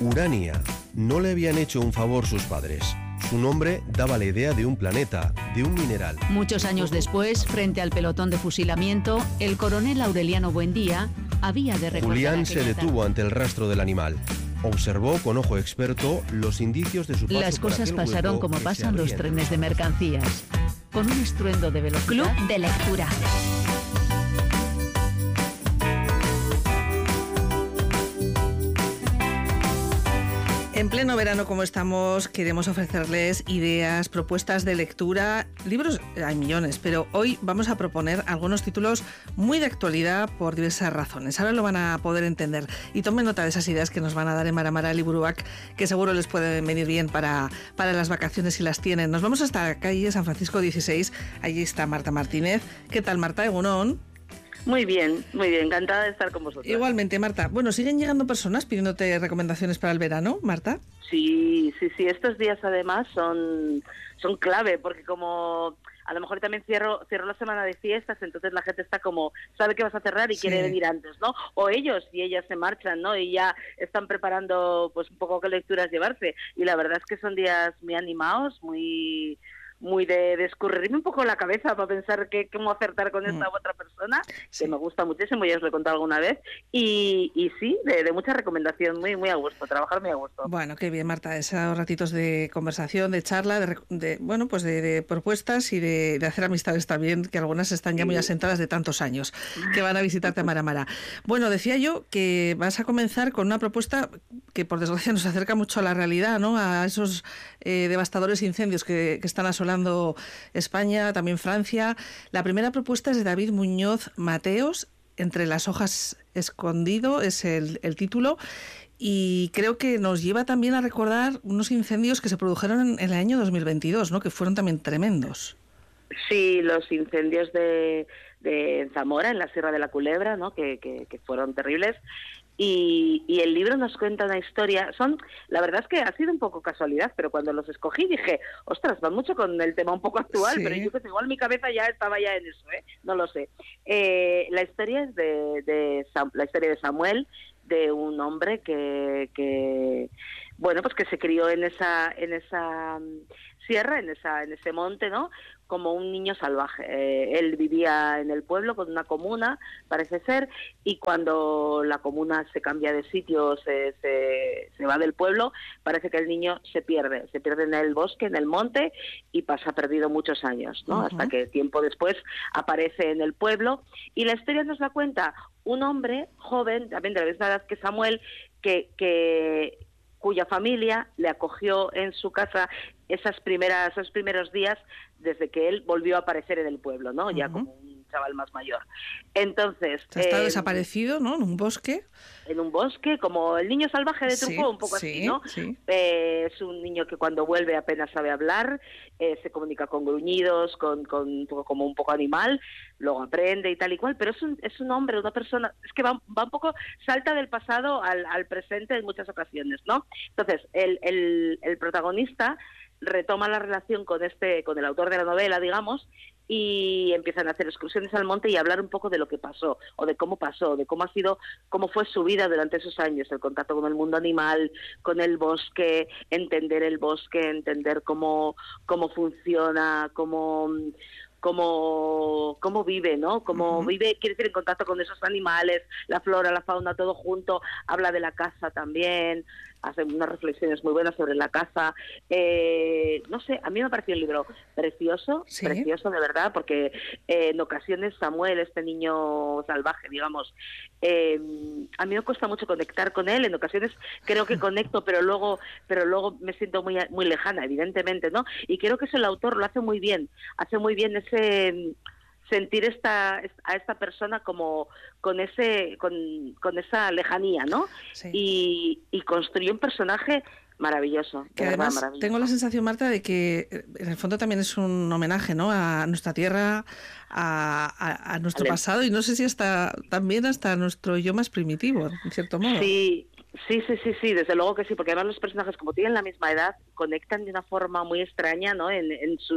Urania. No le habían hecho un favor sus padres. Su nombre daba la idea de un planeta, de un mineral. Muchos años después, frente al pelotón de fusilamiento, el coronel Aureliano Buendía había de recordar. Julián se detuvo ante el rastro del animal. Observó con ojo experto los indicios de su paso. Las cosas pasaron como pasan los trenes de mercancías, con un estruendo de velocidad. Club de lectura. En pleno verano como estamos, queremos ofrecerles ideas, propuestas de lectura. Libros hay millones, pero hoy vamos a proponer algunos títulos muy de actualidad por diversas razones. Ahora lo van a poder entender. Y tomen nota de esas ideas que nos van a dar en Mara Liburuak, que seguro les pueden venir bien para las vacaciones si las tienen. Nos vamos hasta la calle San Francisco 16. Allí está Marta Martínez. ¿Qué tal, Marta? Egunon. Muy bien, encantada de estar con vosotros. Igualmente, Marta. Bueno, ¿siguen llegando personas pidiéndote recomendaciones para el verano, Marta? Sí, estos días además son clave, porque como a lo mejor también cierro la semana de fiestas, entonces la gente está como, sabe que vas a cerrar y quiere venir antes, ¿no? O ellos y ellas se marchan, ¿no? Y ya están preparando pues un poco qué lecturas llevarse. Y la verdad es que son días muy animados, muy de escurrirme un poco la cabeza para pensar cómo acertar con esta u otra persona, que me gusta muchísimo, ya os lo he contado alguna vez, y sí, de mucha recomendación, muy a gusto, trabajar muy a gusto. Bueno, qué bien, Marta, esos ratitos de conversación, de charla, de propuestas y de hacer amistades también, que algunas están ya muy asentadas de tantos años, que van a visitarte a Mara. Bueno, decía yo que vas a comenzar con una propuesta que por desgracia nos acerca mucho a la realidad, ¿no? A esos devastadores incendios que están asolando España, también Francia. La primera propuesta es de David Muñoz Mateos, Entre las hojas escondido es el título, y creo que nos lleva también a recordar unos incendios que se produjeron en el año 2022, ¿no? Que fueron también tremendos. Sí, los incendios de Zamora, en la Sierra de la Culebra, ¿no? Que fueron terribles. Y el libro nos cuenta una historia. La verdad es que ha sido un poco casualidad, pero cuando los escogí dije, ostras, van mucho con el tema un poco actual, pero yo que igual mi cabeza ya estaba ya en eso, no lo sé. La historia es la historia de Samuel, de un hombre que pues que se crió en esa sierra, en ese monte, ¿no? Como un niño salvaje. Él vivía en el pueblo con una comuna, parece ser, y cuando la comuna se cambia de sitio, se va del pueblo, parece que el niño se pierde en el bosque, en el monte, y pasa perdido muchos años, ¿no? Uh-huh. Hasta que tiempo después aparece en el pueblo, y la historia nos la cuenta un hombre joven, también de la misma edad que Samuel, cuya familia le acogió en su casa esos primeros días desde que él volvió a aparecer en el pueblo, ¿no? Uh-huh. Ya como un chaval más mayor. Entonces... está desaparecido, ¿no? En un bosque. En un bosque, como el niño salvaje de Truffaut, un poco así, ¿no? Sí. Es un niño que cuando vuelve apenas sabe hablar, se comunica con gruñidos, como un poco animal, luego aprende y tal y cual, pero es un hombre, una persona, es que va un poco, salta del pasado al presente en muchas ocasiones, ¿no? Entonces, el protagonista retoma la relación con el autor de la novela, digamos, y empiezan a hacer excursiones al monte y a hablar un poco de lo que pasó, o de cómo pasó, de cómo fue su vida durante esos años, el contacto con el mundo animal, con el bosque, entender el bosque, entender cómo funciona, cómo vive, ¿no? Cómo vive, quiere decir, en contacto con esos animales, la flora, la fauna, todo junto. Habla de la caza también, hace unas reflexiones muy buenas sobre la caza. No sé, a mí me pareció un libro precioso, precioso de verdad, porque en ocasiones Samuel, este niño salvaje, digamos, a mí me cuesta mucho conectar con él. En ocasiones creo que conecto, pero luego me siento muy, muy lejana, evidentemente, ¿no? Y creo que eso el autor lo hace muy bien ese sentir a esta persona como con esa lejanía, ¿no? Sí. Y construye un personaje maravilloso. Que además maravilloso. Tengo la sensación, Marta, de que en el fondo también es un homenaje, ¿no? A nuestra tierra, a nuestro pasado, y no sé si también hasta nuestro yo más primitivo, en cierto modo. Sí. Sí, desde luego que sí, porque además los personajes, como tienen la misma edad, conectan de una forma muy extraña, ¿no? En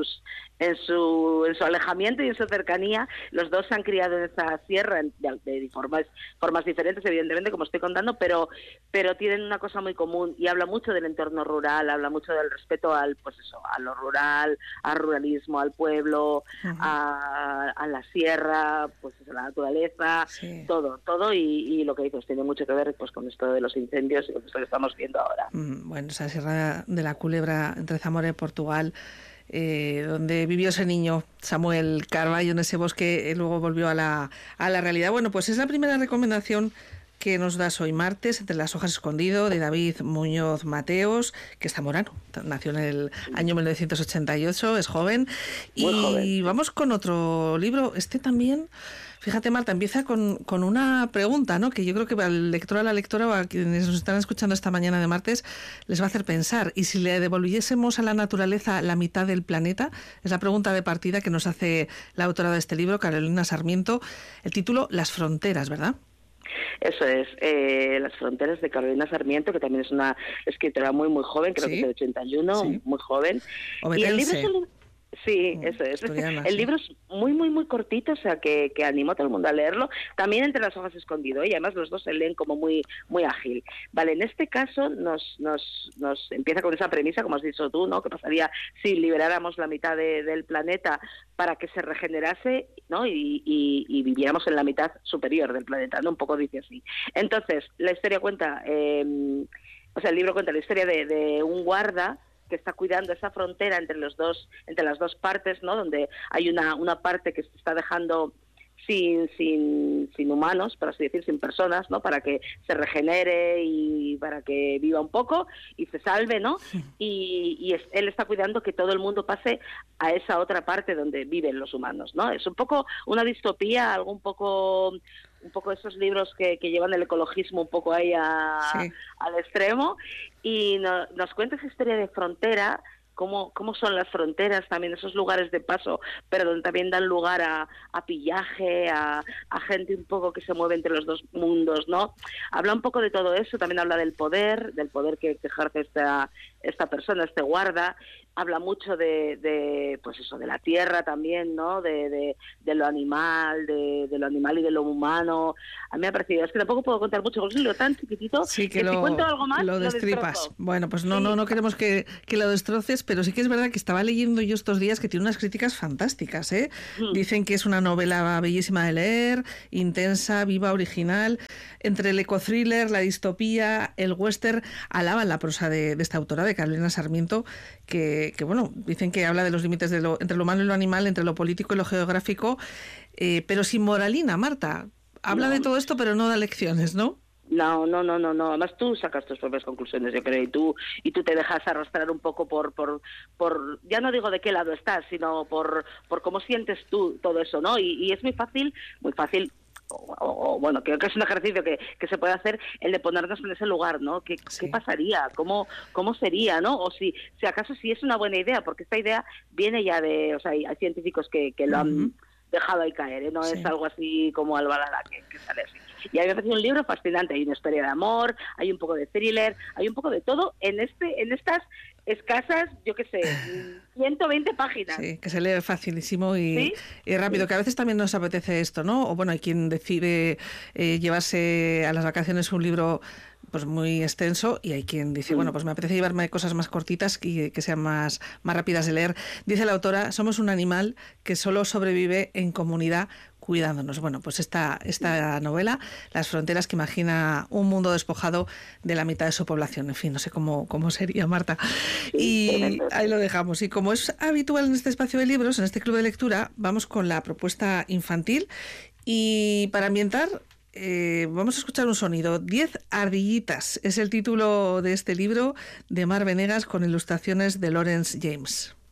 su alejamiento y en su cercanía. Los dos se han criado en esa sierra de formas diferentes, evidentemente, como estoy contando, pero tienen una cosa muy común, y habla mucho del entorno rural, habla mucho del respeto a lo rural, al ruralismo, al pueblo, a la sierra, pues a la naturaleza, sí. todo, y lo que dices tiene mucho que ver pues con esto de los incendios y lo que estamos viendo ahora. Bueno, esa Sierra de la Culebra entre Zamora y Portugal, donde vivió ese niño Samuel Carballo en ese bosque, luego volvió a la realidad. Bueno, pues es la primera recomendación que nos das hoy martes, Entre las hojas escondido, de David Muñoz Mateos, que es zamorano, nació en el año 1988, es joven. Muy joven. Vamos con otro libro, este también. Fíjate, Marta, empieza con una pregunta, ¿no? Que yo creo que al lector, a la lectora o a quienes nos están escuchando esta mañana de martes les va a hacer pensar. ¿Y si le devolviésemos a la naturaleza la mitad del planeta? Es la pregunta de partida que nos hace la autora de este libro, Carolina Sarmiento. El título, Las fronteras, ¿verdad? Eso es, Las fronteras, de Carolina Sarmiento, que también es una escritora muy, muy joven, creo que es de 81, sí. Muy joven. Obetense. Y el libro Sí, eso es. El libro es muy, muy, muy cortito, o sea, que animo a todo el mundo a leerlo. También Entre las hojas escondido, y además los dos se leen como muy, muy ágil. Vale, en este caso nos empieza con esa premisa, como has dicho tú, ¿no? ¿Qué pasaría si liberáramos la mitad del planeta para que se regenerase, ¿no? Y viviéramos en la mitad superior del planeta, ¿no? Un poco dice así. Entonces, la historia cuenta, el libro cuenta la historia de un guarda que está cuidando esa frontera entre las dos partes, ¿no? Donde hay una parte que se está dejando sin humanos, por así decir, sin personas, ¿no? Para que se regenere y para que viva un poco y se salve, ¿no? Y él está cuidando que todo el mundo pase a esa otra parte donde viven los humanos, ¿no? Es un poco una distopía, algo un poco esos libros que llevan el ecologismo un poco ahí al extremo, y nos cuenta esa historia de frontera, cómo son las fronteras, también esos lugares de paso, pero donde también dan lugar a pillaje, a gente un poco que se mueve entre los dos mundos, ¿no? Habla un poco de todo eso, también habla del poder que ejerce esta persona, este guarda. Habla mucho de pues eso, de la tierra también, ¿no? De lo animal, de lo animal y de lo humano. A mí me ha parecido, es que tampoco puedo contar mucho, porque es un libro tan chiquitito, sí, que si cuento algo más, lo destripas. Bueno, pues no queremos que lo destroces, pero sí que es verdad que estaba leyendo yo estos días que tiene unas críticas fantásticas, ¿eh? Dicen que es una novela bellísima de leer, intensa, viva, original, entre el ecothriller, la distopía, el western. Alaban la prosa de esta autora, de Carolina Sarmiento, que bueno, dicen que habla de los límites entre lo humano y lo animal, entre lo político y lo geográfico, pero sin moralina, Marta. Habla de todo esto, pero no da lecciones, ¿no? No. Además tú sacas tus propias conclusiones, yo creo, y tú te dejas arrastrar un poco por ya no digo de qué lado estás, sino por cómo sientes tú todo eso, ¿no? Y es muy fácil. O bueno, creo que es un ejercicio que se puede hacer, el de ponernos en ese lugar, ¿no? ¿Qué pasaría? ¿Cómo sería, no? O si acaso sí es una buena idea, porque esta idea viene ya de, o sea, hay científicos que lo han dejado ahí caer, ¿eh? No es algo así como Albalala que sale así. Y a mí me parece un libro fascinante, hay una historia de amor, hay un poco de thriller, hay un poco de todo en estas escasas, yo qué sé, 120 páginas. Sí, que se lee facilísimo y rápido, que a veces también nos apetece esto, ¿no? O bueno, hay quien decide llevarse a las vacaciones un libro pues muy extenso, y hay quien dice, bueno, pues me apetece llevarme cosas más cortitas y que sean más rápidas de leer. Dice la autora, somos un animal que solo sobrevive en comunidad, cuidándonos. Bueno, pues esta novela, Las fronteras, que imagina un mundo despojado de la mitad de su población. En fin, no sé cómo sería, Marta. Y ahí lo dejamos. Y como es habitual en este espacio de libros, en este club de lectura, vamos con la propuesta infantil. Y para ambientar, vamos a escuchar un sonido. 10 ardillitas es el título de este libro, de Mar Venegas, con ilustraciones de Lawrence James.